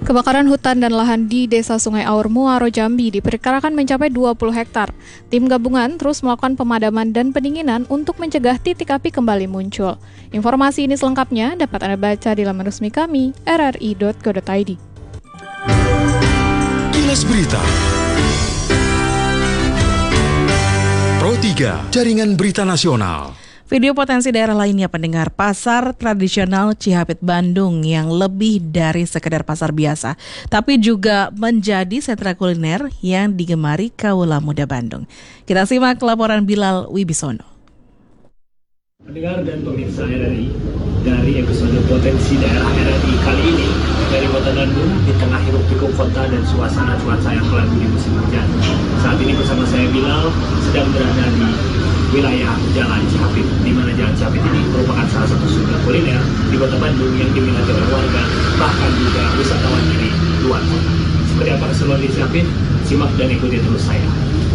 Kebakaran hutan dan lahan di Desa Sungai Aur, Muaro, Jambi diperkirakan mencapai 20 hektar. Tim gabungan terus melakukan pemadaman dan pendinginan untuk mencegah titik api kembali muncul. Informasi ini selengkapnya dapat Anda baca di laman resmi kami, rri.go.id. Kilas Berita Pro 3, Jaringan Berita Nasional. Video potensi daerah lainnya pendengar, pasar tradisional Cihapit Bandung yang lebih dari sekedar pasar biasa, tapi juga menjadi sentra kuliner yang digemari kaula muda Bandung. Kita simak laporan Bilal Wibisono. Pendengar dan pemirsa RRI, dari episode potensi daerah RRI kali ini, dari kota Bandung di tengah hiruk-pikuk kota dan suasana cuaca yang keladu di musim hujan. Saat ini bersama saya Bilal sedang berada di wilayah Jalan Cihapit, di mana Jalan Cihapit ini merupakan salah satu surga kuliner di kota Bandung yang diminati oleh warga, bahkan juga wisatawan dari luar kota. Seperti apa keseruan di Cihapit? Simak dan ikuti terus saya.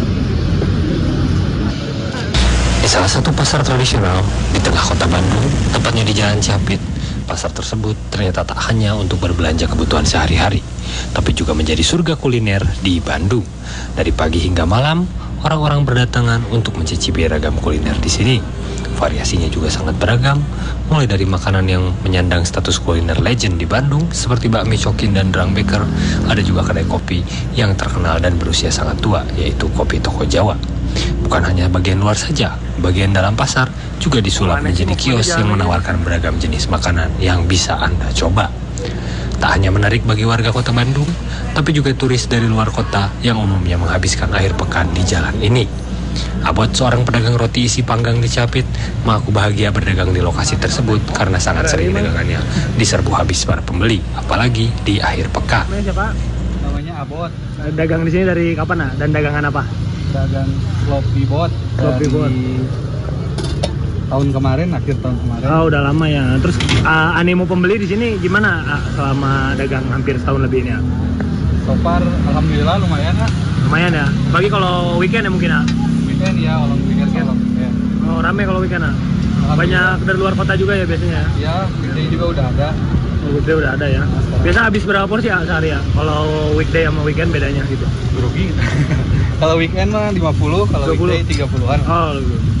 Di salah satu pasar tradisional di tengah kota Bandung, tepatnya di Jalan Cihapit, pasar tersebut ternyata tak hanya untuk berbelanja kebutuhan sehari-hari, tapi juga menjadi surga kuliner di Bandung. Dari pagi hingga malam, orang-orang berdatangan untuk mencicipi ragam kuliner di sini. Variasinya juga sangat beragam, mulai dari makanan yang menyandang status kuliner legend di Bandung seperti bakmi cokin dan Drang Baker. Ada juga kedai kopi yang terkenal dan berusia sangat tua, yaitu Kopi Toko Jawa. Bukan hanya bagian luar saja, bagian dalam pasar juga disulap menjadi kios yang menawarkan beragam jenis makanan yang bisa Anda coba. Tak hanya menarik bagi warga kota Bandung, tapi juga turis dari luar kota yang umumnya menghabiskan akhir pekan di jalan ini. Abot, seorang pedagang roti isi panggang di Cihapit, mengaku bahagia berdagang di lokasi tersebut karena sangat sering dagangannya diserbu habis para pembeli, apalagi di akhir pekan. Namanya siapa? Namanya Abot. Dagang di sini dari kapan, dan dagangan apa? Dagang sloppy bot dari tahun kemarin, akhir tahun kemarin. Oh, udah lama ya. Terus animo pembeli di sini gimana selama dagang hampir setahun lebih ini ya? So far, alhamdulillah lumayan ya. Lumayan ya. Bagi kalau weekend ya mungkin ya? Weekend ya, kalau weekend. Oh, rame kalau weekend ya? Banyak dari luar kota juga ya biasanya? Ya, weekday juga udah ada. Weekday udah ada ya. Biasa habis berapa porsi ya sehari ya? Kalau weekday sama weekend bedanya gitu? Rugi. Kalau weekend mah 50, kalau weekday 30-an. Oh,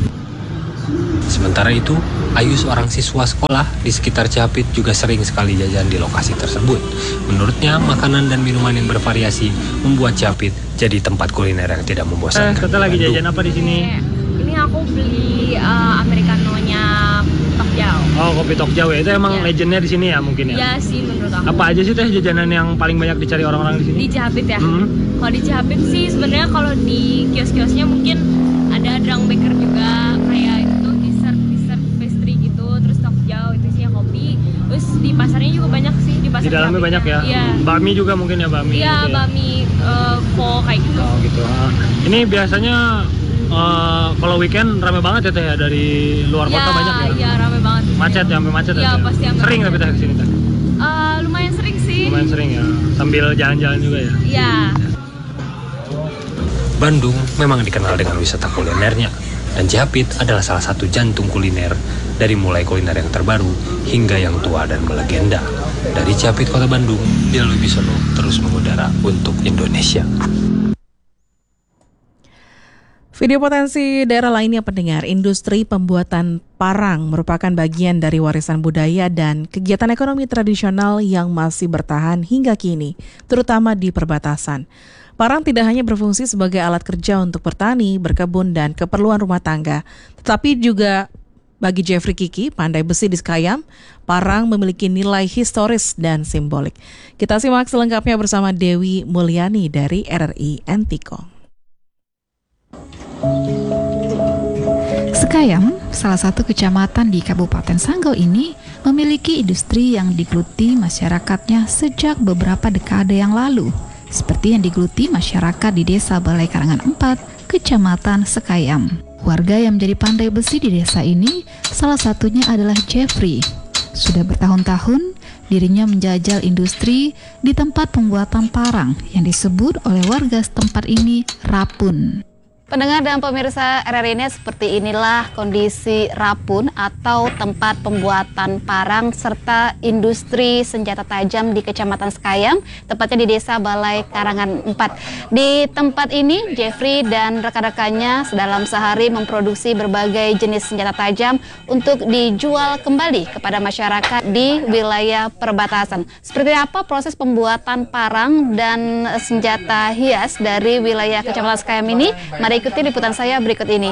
Sementara itu, Ayu, seorang siswa sekolah di sekitar Cihapit, juga sering sekali jajan di lokasi tersebut. Menurutnya, makanan dan minuman yang bervariasi membuat Cihapit jadi tempat kuliner yang tidak membosankan. Kita lagi jajan apa di sini? Ini aku beli americanonya Tokjau. Oh, kopi Tokjau ya. Itu emang legendnya di sini ya mungkin ya? Iya sih menurut aku. Apa aja sih teh jajanan yang paling banyak dicari orang-orang di sini? Di Cihapit ya? Kalau di Cihapit sih sebenarnya kalau di kios-kiosnya mungkin ada Drang Baker juga, kayak itu dessert pastry gitu, terus Tokjau itu sih kopi. Terus di pasarnya juga banyak sih, di pasar. Di dalamnya banyak ya? Iya. Bami juga mungkin ya, bami. Iya, gitu ya? bami pho kayak gitu. Oh gitu. Ini biasanya kalau weekend rame banget ya teh ya, dari luar kota banyak ya? Iya, rame banget. Macet ya, sampai macet ya? Iya, pasti sampai sering macet. tapi teh kesini teh? Lumayan sering sih. Lumayan sering ya, sambil jalan-jalan juga ya? Iya. Bandung memang dikenal dengan wisata kulinernya, dan Cihapit adalah salah satu jantung kuliner, dari mulai kuliner yang terbaru hingga yang tua dan melegenda. Dari Cihapit, Kota Bandung, Bilal Wibisono terus mengudara untuk Indonesia. Video potensi daerah lainnya pendengar, industri pembuatan parang merupakan bagian dari warisan budaya dan kegiatan ekonomi tradisional yang masih bertahan hingga kini, terutama di perbatasan. Parang tidak hanya berfungsi sebagai alat kerja untuk bertani, berkebun, dan keperluan rumah tangga, tetapi juga bagi Jeffrey Kiki, pandai besi di Sekayam, parang memiliki nilai historis dan simbolik. Kita simak selengkapnya bersama Dewi Mulyani dari RRI Entikong. Sekayam, salah satu kecamatan di Kabupaten Sanggau ini, memiliki industri yang digeluti masyarakatnya sejak beberapa dekade yang lalu, seperti yang digeluti masyarakat di Desa Balai Karangan 4, Kecamatan Sekayam. Warga yang menjadi pandai besi di desa ini, salah satunya adalah Jeffrey. Sudah bertahun-tahun, dirinya menjajal industri di tempat pembuatan parang yang disebut oleh warga setempat ini Rapun. Pendengar dan pemirsa RRI Net, seperti inilah kondisi Rapun atau tempat pembuatan parang serta industri senjata tajam di Kecamatan Sekayam, tepatnya di Desa Balai Karangan 4. Di tempat ini, Jeffrey dan rekan-rekannya dalam sehari memproduksi berbagai jenis senjata tajam untuk dijual kembali kepada masyarakat di wilayah perbatasan. Seperti apa proses pembuatan parang dan senjata hias dari wilayah Kecamatan Sekayam ini? Mari ikuti liputan saya berikut ini.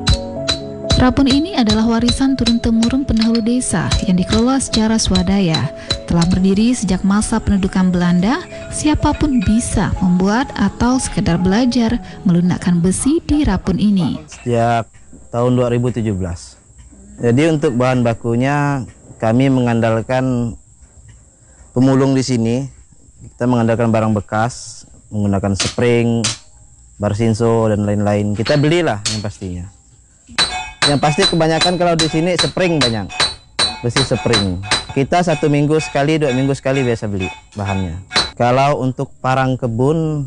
Rapun ini adalah warisan turun-temurun pendahulu desa yang dikelola secara swadaya. Telah berdiri sejak masa pendudukan Belanda, siapapun bisa membuat atau sekedar belajar melunakkan besi di Rapun ini. Sejak tahun 2017. Jadi untuk bahan bakunya kami mengandalkan pemulung di sini. Kita mengandalkan barang bekas, menggunakan spring, barsinso dan lain-lain. Kita belilah yang pastinya. Yang pasti kebanyakan kalau di sini spring banyak, besi spring. Kita 1 minggu sekali, 2 minggu sekali biasa beli bahannya. Kalau untuk parang kebun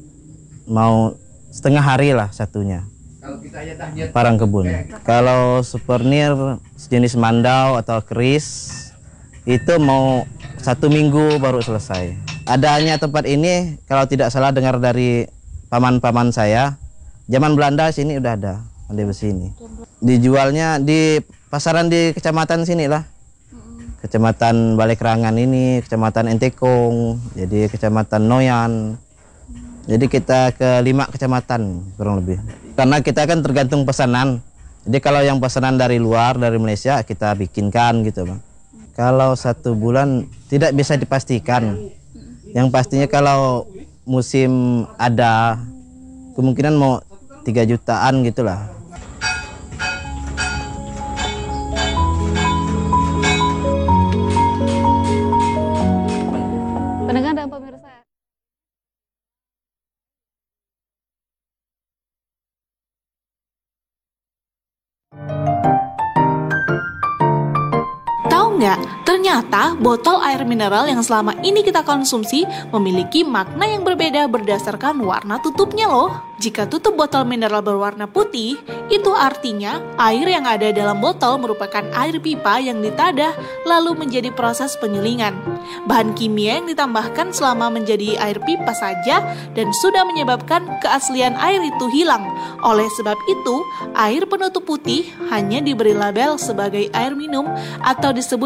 mau setengah hari lah satunya. Parang kebun. Kalau souvenir sejenis mandau atau keris itu mau 1 minggu baru selesai. Adanya tempat ini kalau tidak salah dengar dari paman-paman saya, zaman Belanda sini udah ada pandai besi ini. Dijualnya di pasaran di kecamatan sini lah. Kecamatan Balai Karangan ini, kecamatan Entekong, jadi kecamatan Noyan. Jadi kita ke 5 kecamatan kurang lebih. Karena kita kan tergantung pesanan. Jadi kalau yang pesanan dari luar, dari Malaysia kita bikinkan gitu, Bang. Kalau 1 bulan tidak bisa dipastikan. Yang pastinya kalau musim ada, kemungkinan mau 3 jutaan gitulah. Pendengar dan pemirsa. Tahu nggak, ternyata botol air mineral yang selama ini kita konsumsi memiliki makna yang berbeda berdasarkan warna tutupnya loh. Jika tutup botol mineral berwarna putih, itu artinya air yang ada dalam botol merupakan air pipa yang ditadah lalu menjadi proses penyulingan. Bahan kimia yang ditambahkan selama menjadi air pipa saja dan sudah menyebabkan keaslian air itu hilang. Oleh sebab itu, air penutup putih hanya diberi label sebagai air minum atau disebut